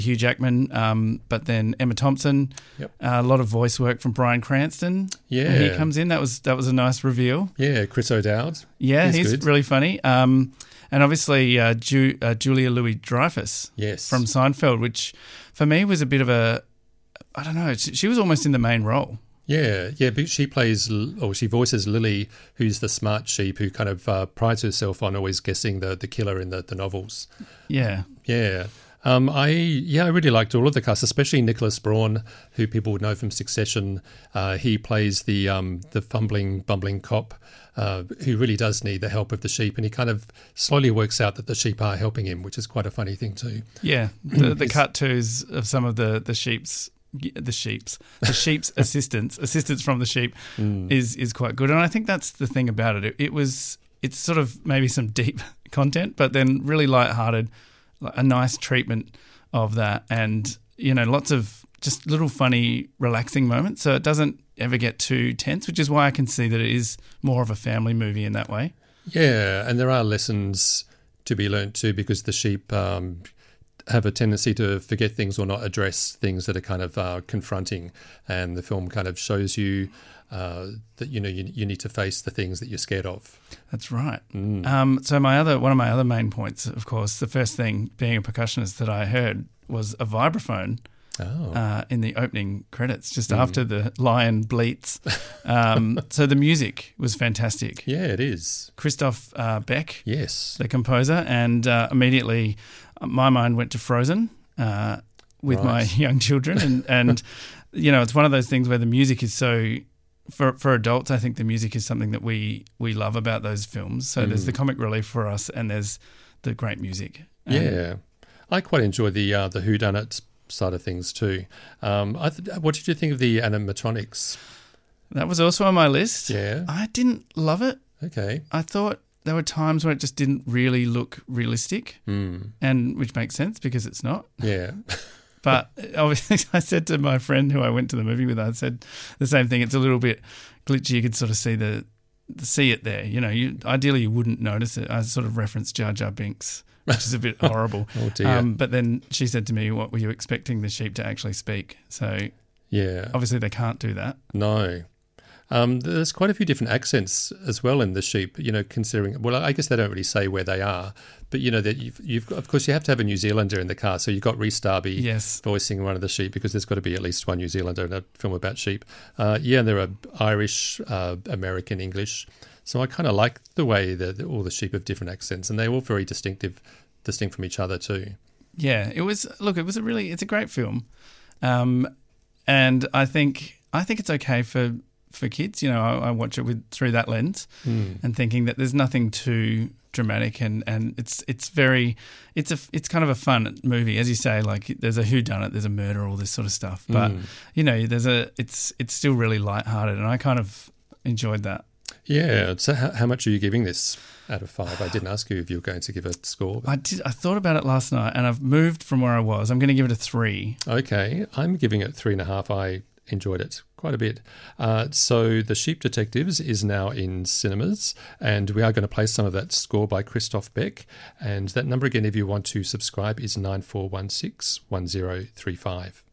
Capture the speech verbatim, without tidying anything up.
Hugh Jackman, um, but then Emma Thompson. Yep. Uh, a lot of voice work from Bryan Cranston. Yeah. When he comes in. That was that was a nice reveal. Yeah, Chris O'Dowd. Yeah, he's, he's good. really funny. Um, and obviously uh, Ju- uh, Julia Louis-Dreyfus Yes. from Seinfeld, which for me was a bit of a, I don't know, she, she was almost in the main role. Yeah, yeah, but she plays, or she voices Lily, who's the smart sheep who kind of uh, prides herself on always guessing the, the killer in the, the novels. Yeah. Yeah. Um, I yeah, I really liked all of the cast, especially Nicholas Braun, who people would know from Succession. Uh, he plays the um, the fumbling, bumbling cop uh, who really does need the help of the sheep, and he kind of slowly works out that the sheep are helping him, which is quite a funny thing too. Yeah, the, the cut tos of some of the the sheep's the sheep's the sheep's assistants assistants from the sheep Mm. is is quite good, and I think that's the thing about it. It, it was it's sort of maybe some deep content, but then really lighthearted. A nice treatment of that, and you know, lots of just little funny, relaxing moments. So it doesn't ever get too tense, which is why I can see that it is more of a family movie in that way. Yeah, and there are lessons to be learnt too, because the sheep um, have a tendency to forget things or not address things that are kind of uh, confronting, and the film kind of shows you uh, that you know you, you need to face the things that you're scared of. That's right. Mm. Um, so my other one of my other main points, of course, the first thing being a percussionist that I heard was a vibraphone. Oh. Uh, in the opening credits, just Mm. after the lion bleats. Um, so the music was fantastic. Yeah, it is. Christoph uh, Beck, Yes. the composer, and uh, immediately my mind went to Frozen uh, with Right. my young children. And, and, you know, it's one of those things where the music is so... For for adults, I think the music is something that we, we love about those films. So Mm. there's the comic relief for us, and there's the great music. And Yeah. I quite enjoy the uh, the whodunit side of things too. Um, I th- what did you think of the animatronics? that was also on my list. Yeah. I didn't love it. Okay. I thought there were times where it just didn't really look realistic, Mm. and which makes sense because it's not. Yeah. But obviously, I said to my friend who I went to the movie with, I said the same thing. It's a little bit glitchy. You could sort of see the, see it there. You know, you ideally you wouldn't notice it. I sort of referenced Jar Jar Binks, which is a bit horrible. Oh dear. Um, but then she said to me, "What were you expecting the sheep to actually speak?" So Yeah. obviously they can't do that. No. Um, there's quite a few different accents as well in the sheep, you know, considering, well, I guess they don't really say where they are, but, you know, that you've, you've got, of course, you have to have a New Zealander in the car. So you've got Rhys Darby Yes. voicing one of the sheep, because there's got to be at least one New Zealander in a film about sheep. Uh, yeah, and there are Irish, uh, American, English. So I kind of like the way that all the sheep have different accents, and they're all very distinctive, distinct from each other too. Yeah, it was. Look, it was a really. It's a great film, um, and I think I think it's okay for. For kids, you know, I, I watch it with through that lens, Mm. and thinking that there's nothing too dramatic, and, and it's it's very it's a it's kind of a fun movie, as you say. Like there's a whodunit, there's a murder, all this sort of stuff. But Mm. you know, there's a it's it's still really lighthearted, and I kind of enjoyed that. Yeah. So how, how much are you giving this out of five? I didn't ask you if you were going to give a score. I did. I thought about it last night, and I've moved from where I was. I'm going to give it a three. Okay, I'm giving it three and a half. I enjoyed it quite a bit. Uh, so The Sheep Detectives is now in cinemas, and we are going to play some of that score by Christoph Beck. And that number again, if you want to subscribe, is nine four one six one zero three five.